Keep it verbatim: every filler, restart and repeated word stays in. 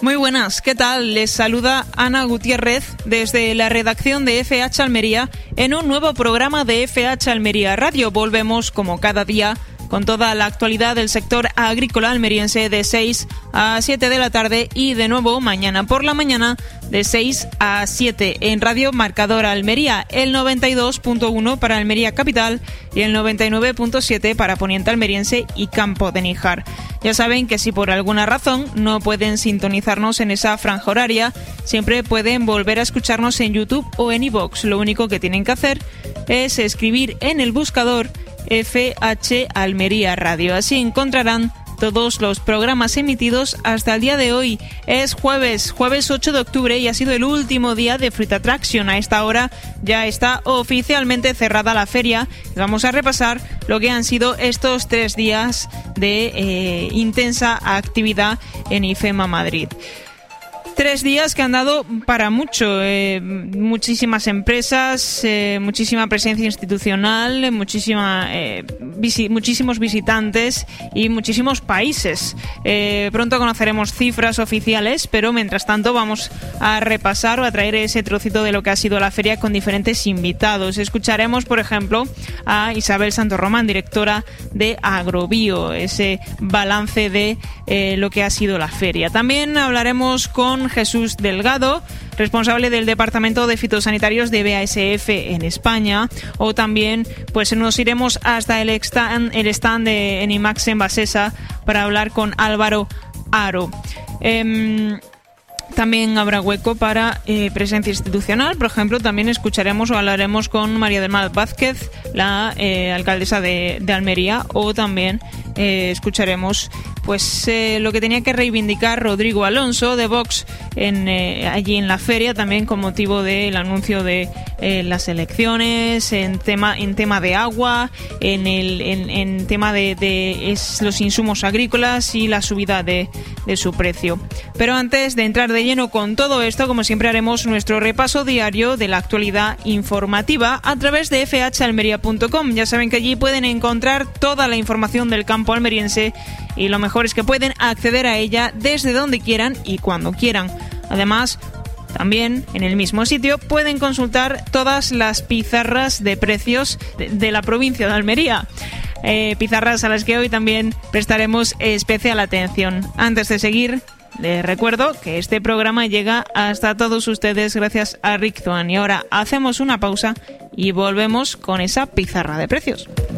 Muy buenas, ¿qué tal? Les saluda Ana Gutiérrez desde la redacción de F H Almería en un nuevo programa de F H Almería Radio. Volvemos como cada día con toda la actualidad del sector agrícola almeriense de seis a siete de la tarde y de nuevo mañana por la mañana de seis a siete en Radio Marcador Almería, el noventa y dos punto uno para Almería Capital y el noventa y nueve punto siete para Poniente Almeriense y Campo de Níjar. Ya saben que si por alguna razón no pueden sintonizarnos en esa franja horaria, siempre pueden volver a escucharnos en YouTube o en iVoox. Lo único que tienen que hacer es escribir en el buscador F H Almería Radio. Así encontrarán todos los programas emitidos hasta el día de hoy. Es jueves, jueves ocho de octubre y ha sido el último día de Fruit Attraction. A esta hora ya está oficialmente cerrada la feria. Vamos a repasar lo que han sido estos tres días de eh, intensa actividad en IFEMA Madrid. Tres días que han dado para mucho, eh, muchísimas empresas, eh, muchísima presencia institucional, muchísima, eh, visi- muchísimos visitantes y muchísimos países. Eh, pronto conoceremos cifras oficiales, pero mientras tanto vamos a repasar o a traer ese trocito de lo que ha sido la feria con diferentes invitados. Escucharemos, por ejemplo, a Isabel Santorromán, directora de Agrobio, ese balance de eh, lo que ha sido la feria. También hablaremos con Jesús Delgado, responsable del Departamento de Fitosanitarios de B A S F en España, o también pues nos iremos hasta el stand, el stand de Enimax en Basesa para hablar con Álvaro Aro. Eh, También habrá hueco para eh, presencia institucional. Por ejemplo, también escucharemos o hablaremos con María del Mar Vázquez, la eh, alcaldesa de, de Almería, o también eh, escucharemos pues eh, lo que tenía que reivindicar Rodrigo Alonso de Vox en, eh, allí en la feria, también con motivo del anuncio de eh, las elecciones, en tema en tema de agua, en el en, en tema de, de es, los insumos agrícolas y la subida de, de su precio. Pero antes de entrar de lleno con todo esto, como siempre haremos nuestro repaso diario de la actualidad informativa a través de f h almería punto com. Ya saben que allí pueden encontrar toda la información del campo almeriense y lo mejor es que pueden acceder a ella desde donde quieran y cuando quieran. Además, también en el mismo sitio pueden consultar todas las pizarras de precios de, de la provincia de Almería. Eh, pizarras a las que hoy también prestaremos especial atención. Antes de seguir, les recuerdo que este programa llega hasta todos ustedes gracias a Rick Zoan. Y ahora hacemos una pausa y volvemos con esa pizarra de precios.